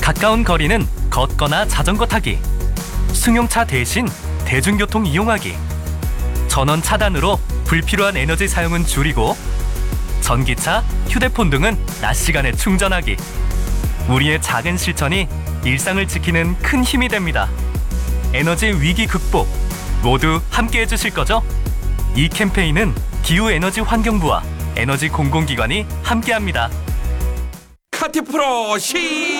가까운 거리는 걷거나 자전거 타기, 승용차 대신 대중교통 이용하기, 전원 차단으로 불필요한 에너지 사용은 줄이고, 전기차, 휴대폰 등은 낮 시간에 충전하기. 우리의 작은 실천이 일상을 지키는 큰 힘이 됩니다. 에너지 위기 극복 모두 함께 해주실 거죠? 이 캠페인은 기후에너지환경부와 에너지 공공기관이 함께합니다. 카티프로 시